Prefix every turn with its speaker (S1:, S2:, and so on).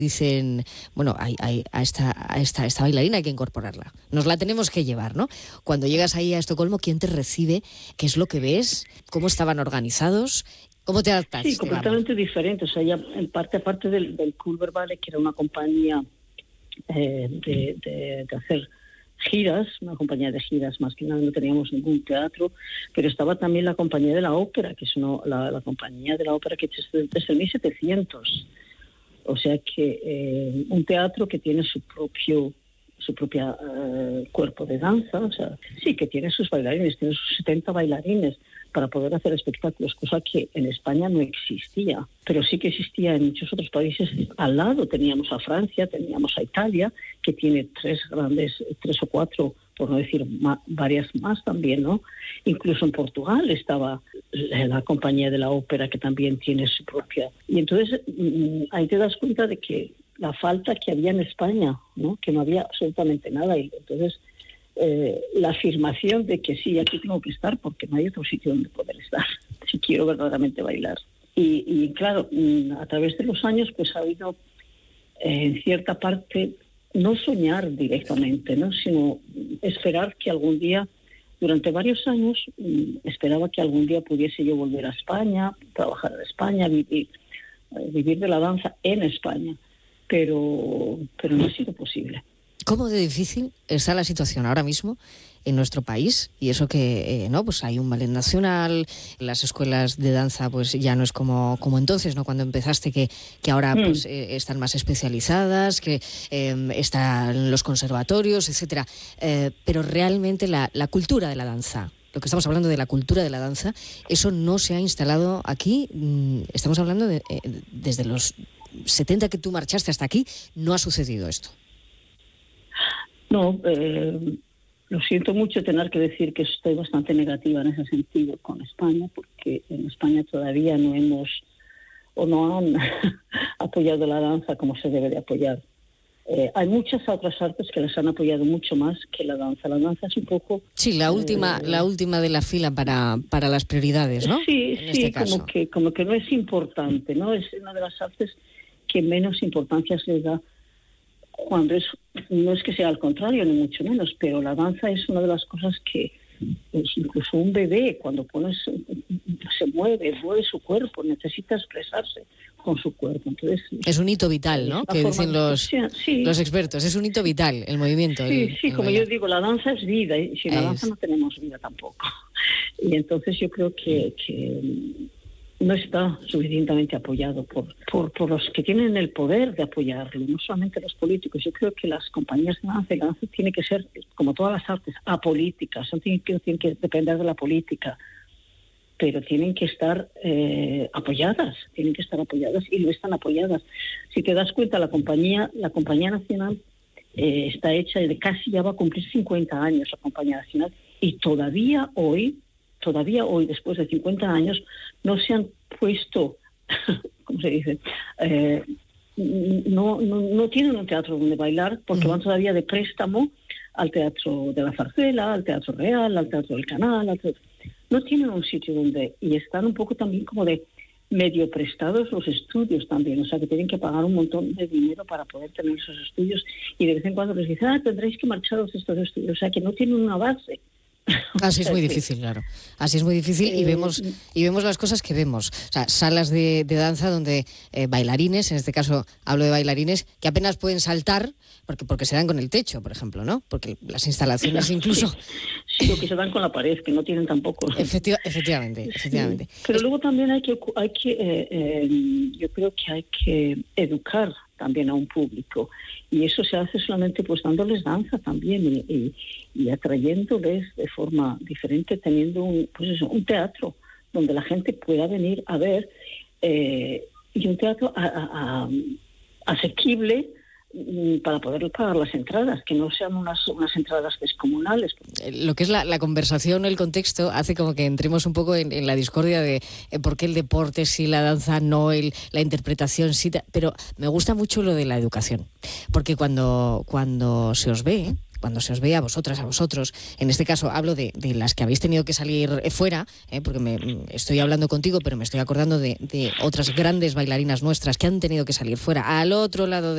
S1: dicen, bueno, a esta bailarina hay que incorporarla, nos la tenemos que llevar, ¿no? Cuando llegas ahí a Estocolmo, ¿quién te recibe? ¿Qué es lo que ves? ¿Cómo estaban organizados? ¿Cómo te adaptas?
S2: Sí, completamente diferente. O sea, ya en parte, aparte del Culver Ballet, que era una compañía de hacer giras, una compañía de giras, más que nada no teníamos ningún teatro, pero estaba también la compañía de la ópera, que es la compañía de la ópera que existe desde el 1700. O sea que un teatro que tiene su propia cuerpo de danza, o sea, sí que tiene sus bailarines, tiene sus 70 bailarines para poder hacer espectáculos, cosa que en España no existía, pero sí que existía en muchos otros países. Al lado teníamos a Francia, teníamos a Italia, que tiene tres o cuatro, por no decir varias más también, ¿no? Incluso en Portugal estaba la compañía de la ópera, que también tiene su propia. Y entonces ahí te das cuenta de que la falta que había en España, ¿no? Que no había absolutamente nada. Y entonces la afirmación de que sí, aquí tengo que estar porque no hay otro sitio donde poder estar si quiero verdaderamente bailar. Y claro, a través de los años pues ha habido en cierta parte no soñar directamente, ¿no? Sino esperar que algún día, durante varios años, esperaba que algún día pudiese yo volver a España, trabajar en España, vivir de la danza en España, pero no ha sido posible.
S1: ¿Cómo de difícil está la situación ahora mismo en nuestro país? Y eso que no, pues hay un ballet nacional, las escuelas de danza pues ya no es como entonces, ¿no? Cuando empezaste, que ahora pues están más especializadas, que están los conservatorios, etcétera. Pero realmente la cultura de la danza, lo que estamos hablando de la cultura de la danza, eso no se ha instalado aquí. Estamos hablando de desde los 70 que tú marchaste hasta aquí, no ha sucedido esto.
S2: No, lo siento mucho tener que decir que estoy bastante negativa en ese sentido con España, porque en España todavía no han apoyado la danza como se debe de apoyar. Hay muchas otras artes que las han apoyado mucho más que la danza. La danza es un poco...
S1: Sí, la última de la fila para las prioridades, ¿no?
S2: Sí,
S1: en este caso.
S2: Como que no es importante, ¿no? Es una de las artes que menos importancia se le da, cuando no es que sea al contrario, ni mucho menos, pero la danza es una de las cosas que incluso un bebé, cuando se mueve su cuerpo, necesita expresarse con su cuerpo. Entonces,
S1: es un hito vital, ¿no? Que dicen los expertos, es un hito vital el movimiento.
S2: Sí, como yo digo, la danza es vida, y sin la danza no tenemos vida tampoco. Y entonces yo creo que no está suficientemente apoyado por los que tienen el poder de apoyarlo, no solamente los políticos. Yo creo que las compañías de danza, la danza tiene que ser, como todas las artes, apolíticas, no tienen que depender de la política, pero tienen que estar apoyadas y lo están apoyadas. Si te das cuenta, la compañía nacional está hecha, casi ya va a cumplir 50 años la compañía nacional, y todavía hoy, después de 50 años, no se han puesto, ¿cómo se dice? No tienen un teatro donde bailar, porque van todavía de préstamo al Teatro de la Zarzuela, al Teatro Real, al Teatro del Canal. No tienen un sitio donde... Y están un poco también como de medio prestados los estudios también, o sea que tienen que pagar un montón de dinero para poder tener esos estudios, y de vez en cuando les dicen, tendréis que marcharos de estos estudios, o sea que no tienen una base.
S1: Así es muy difícil, claro. Así es muy difícil, y vemos las cosas que vemos. O sea, salas de danza donde bailarines, en este caso hablo de bailarines, que apenas pueden saltar porque se dan con el techo, por ejemplo, ¿no? Porque las instalaciones incluso...
S2: Sí, o que se dan con la pared, que no tienen tampoco.
S1: Efectivamente.
S2: Pero luego también yo creo que hay que educar también a un público, y eso se hace solamente pues dándoles danza también y atrayéndoles de forma diferente, teniendo un teatro donde la gente pueda venir a ver, y un teatro asequible para poder pagar las entradas, que no sean unas entradas descomunales.
S1: Lo que es la conversación, el contexto, hace como que entremos un poco en la discordia de por qué el deporte sí, la danza no, la interpretación sí, pero me gusta mucho lo de la educación, porque cuando se os ve a vosotras, a vosotros, en este caso hablo de las que habéis tenido que salir fuera, porque estoy hablando contigo, pero me estoy acordando de otras grandes bailarinas nuestras que han tenido que salir fuera, al otro lado